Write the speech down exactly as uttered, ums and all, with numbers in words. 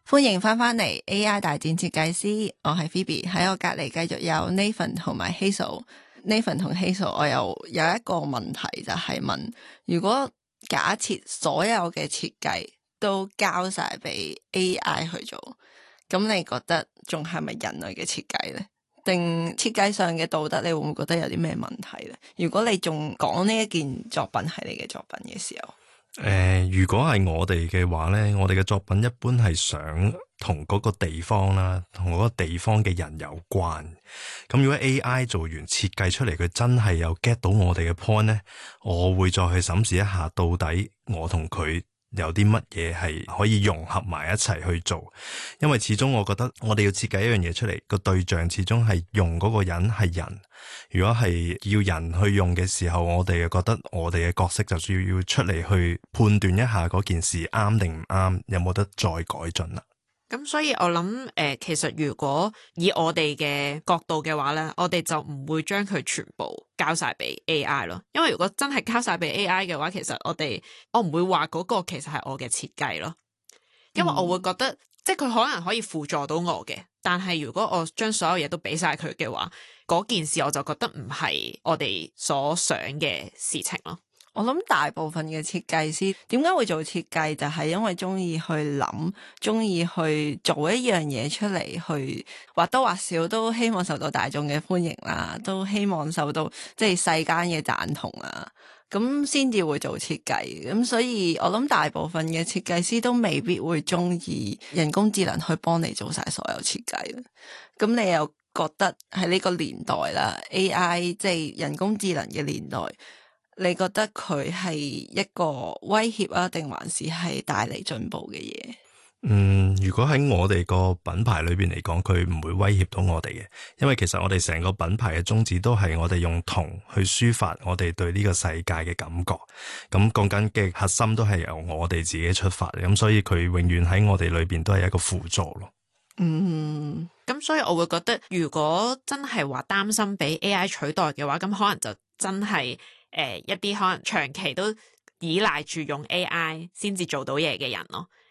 歡迎翻返嚟 A I 大戰設計師，我係 Phoebe， 喺我隔籬繼續有 Nathan 同埋 Hazel。Nathan 同 Hazel， 我又有一個問題就係問，如果假設所有嘅設計都交晒俾 A I 去做，咁你覺得仲係咪人類嘅設計呢？定設計上嘅道德，你會唔會覺得有啲咩問題呢？如果你仲講呢一件作品係你嘅作品嘅時候。 誒、呃，如果係我哋嘅話咧，我哋嘅作品一般係想同嗰個地方啦，同嗰個地方嘅人有關。咁如果 A I 做完設計出嚟，佢真係有 get 到我哋嘅 point 咧，我會再去審視一下，到底我同佢有啲乜嘢係可以融合埋一齊去做。因為始終我覺得我哋要設計一樣嘢出嚟，個對象始終係用嗰個人係人。如果係要人去用嘅時候，我哋又覺得我哋嘅角色就需要要出嚟去判斷一下嗰件事啱定唔啱，有冇得再改進啦。 咁所以我諗誒、呃，其實如果以我哋嘅角度嘅話咧，我哋就唔會將佢全部交晒俾 A I 咯。因為如果真係交晒俾 A I 嘅話，其實我哋我唔會話嗰個其實係我嘅設計咯。因為我會覺得、嗯、即係佢可能可以輔助到我嘅，但係如果我將所有嘢都俾晒佢嘅話，嗰件事我就覺得唔係我哋所想嘅事情咯。 我諗大部分嘅設計師點解會做設計，就係因為中意去諗，中意去做一樣嘢出嚟，去或多或少都希望受到大眾嘅歡迎啦，都希望受到即係世間嘅贊同啦，咁先至會做設計。咁所以我諗大部分嘅設計師都未必會中意人工智能去幫你做晒所有設計。咁你又覺得喺呢個年代啦 ，A I 即係人工智能嘅年代，你覺得佢係一個威脅啊，定還是係帶嚟進步嘅嘢？ 嗯，如果喺我哋個品牌裏邊嚟講，佢唔會威脅到我哋嘅，因為其實我哋成個品牌嘅宗旨都係我哋用銅去抒發我哋對呢個世界嘅感覺。咁講緊嘅核心都係由我哋自己出發，咁所以佢永遠喺我哋裏邊都係一個輔助咯。 嗯，咁所以我會覺得，如果真係話擔心俾 A I 取代嘅話，咁可能就真係。誒、呃，一啲可能長期都依賴住用 A I 先至做到嘢嘅人咯，